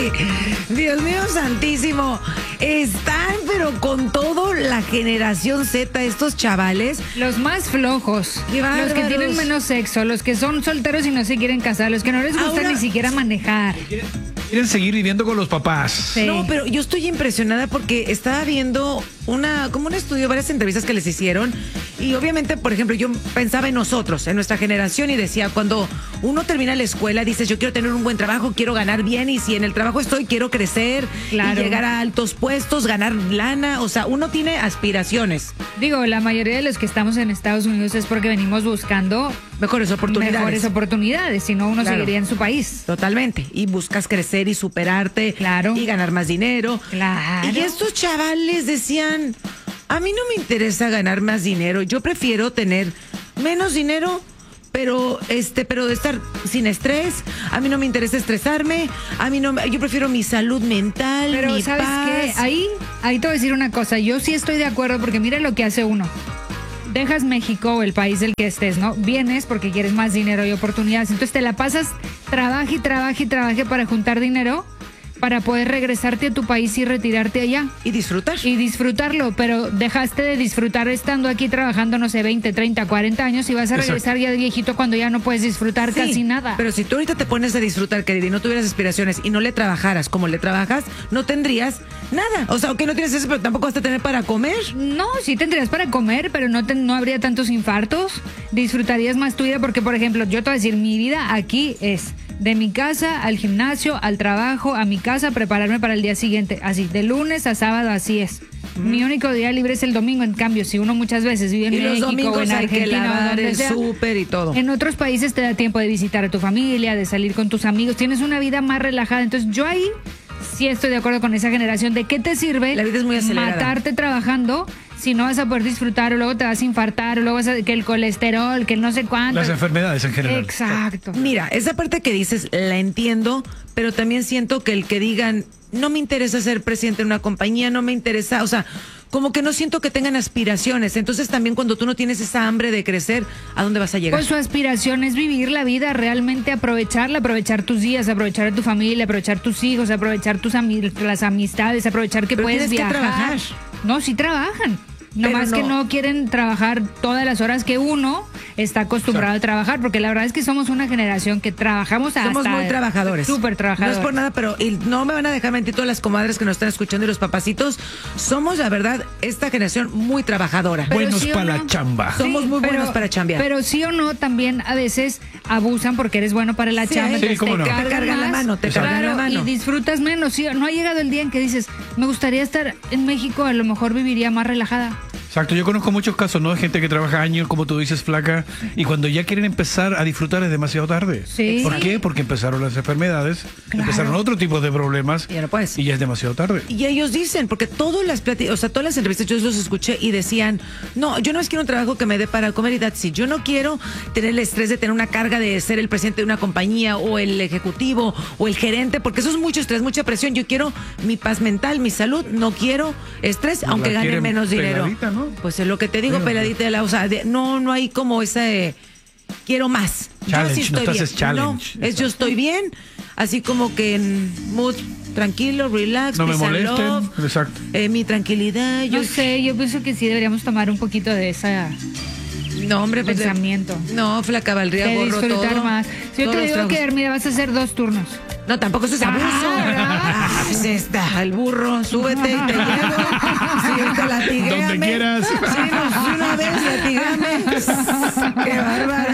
Dios mío santísimo. Están, pero con todo la generación Z, estos chavales. Los más flojos, los que tienen menos sexo, los que son solteros y no se quieren casar, los que no les gusta ni siquiera manejar. Quieren seguir viviendo con los papás. Sí. No, pero yo estoy impresionada porque estaba viendo un estudio, varias entrevistas que les hicieron. Y obviamente, por ejemplo, yo pensaba en nosotros, en nuestra generación, y decía, cuando uno termina la escuela, dices, yo quiero tener un buen trabajo, quiero ganar bien, y si en el trabajo estoy, quiero crecer, claro, y llegar a altos puestos, ganar lana. O sea, uno tiene aspiraciones. Digo, la mayoría de los que estamos en Estados Unidos es porque venimos buscando mejores oportunidades. Si no, uno seguiría en su país. Totalmente. Y buscas crecer y superarte. Claro. Y ganar más dinero. Claro. Y estos chavales decían, a mí no me interesa ganar más dinero. Yo prefiero tener menos dinero, pero de estar sin estrés. A mí no me interesa estresarme. Yo prefiero mi salud mental, pero mi ¿sabes paz. qué? Ahí te voy a decir una cosa. Yo sí estoy de acuerdo porque mira lo que hace uno. Dejas México o el país del que estés, ¿no? Vienes porque quieres más dinero y oportunidades. Entonces te la pasas, trabaje para juntar dinero para poder regresarte a tu país y retirarte allá. Y disfrutar. Y disfrutarlo, pero dejaste de disfrutar estando aquí trabajando, no sé, 20, 30, 40 años y vas a regresar ya de viejito cuando ya no puedes disfrutar casi nada. Pero si tú ahorita te pones a disfrutar, querida, y no tuvieras aspiraciones y no le trabajaras como le trabajas, no tendrías nada. O sea, aunque no tienes eso, pero tampoco vas a tener para comer. No, sí tendrías para comer, pero no habría tantos infartos. Disfrutarías más tu vida porque, por ejemplo, yo te voy a decir, mi vida aquí es de mi casa al gimnasio, al trabajo, a mi casa, prepararme para el día siguiente. Así, de lunes a sábado, así es. Mi único día libre es el domingo. En cambio, si uno muchas veces vive en y México los domingos o en hay que Argentina lavar o donde el sea, súper y todo. en otros países te da tiempo de visitar a tu familia, de salir con tus amigos. Tienes una vida más relajada. Entonces, yo ahí sí estoy de acuerdo con esa generación. ¿De qué te sirve la vida es muy acelerada, matarte trabajando si no vas a poder disfrutar o luego te vas a infartar o luego que el colesterol, que no sé cuánto? Las enfermedades en general. Exacto. Mira, esa parte que dices la entiendo, pero también siento que el que digan, no me interesa ser presidente de una compañía, no me interesa, o sea, como que no siento que tengan aspiraciones. Entonces también cuando tú no tienes esa hambre de crecer, ¿a dónde vas a llegar? Pues su aspiración es vivir la vida, realmente aprovecharla, aprovechar tus días, aprovechar a tu familia, aprovechar tus hijos, aprovechar las amistades, aprovechar que pero puedes viajar. Que trabajar. No, sí trabajan. Nomás que no quieren trabajar todas las horas que uno está acostumbrado a trabajar, porque la verdad es que somos una generación que trabajamos hasta... Somos muy trabajadores. Súper trabajadores. No es por nada, pero no me van a dejar mentir todas las comadres que nos están escuchando y los papacitos. Somos, la verdad, esta generación muy trabajadora. Buenos sí para la chamba. Somos muy buenos para chambear. Pero sí o no, también a veces abusan porque eres bueno para la chamba. Sí, cómo no. Te cargan la mano, te cargan la mano. Y disfrutas menos. ¿Sí? No ha llegado el día en que dices, me gustaría estar en México, a lo mejor viviría más relajada. Exacto, yo conozco muchos casos, ¿no? De gente que trabaja años, como tú dices, flaca, y cuando ya quieren empezar a disfrutar es demasiado tarde. Sí. ¿Por qué? Porque empezaron las enfermedades, empezaron otro tipo de problemas, ya no puedes. Y ya es demasiado tarde. Y ellos dicen, porque todas las entrevistas yo los escuché y decían, no, yo no quiero un trabajo que me dé para comer y that's it. Yo no quiero tener el estrés de tener una carga de ser el presidente de una compañía o el ejecutivo o el gerente, porque eso es mucho estrés, mucha presión. Yo quiero mi paz mental, mi salud, no quiero estrés, No, aunque gane menos dinero. Peladita, ¿no? Pues es lo que te digo, peladita de o sea, no hay como ese quiero más. Challenge, yo sí estoy no bien. haces challenge. No, yo estoy bien, así como que en mood tranquilo, relax, no me peace and molesten. love, Exacto. mi tranquilidad. Yo pienso que sí deberíamos tomar un poquito de esa no, hombre, pues pensamiento. No, flaca, valdría de gorro disfrutar todo. más. Si yo te digo que, mira, vas a hacer 2 turnos. No, tampoco eso es abuso. Pues está, el burro, súbete y te llevo. Sí, latiguéame. Donde quieras. Sí, una vez latigame. Qué bárbaro.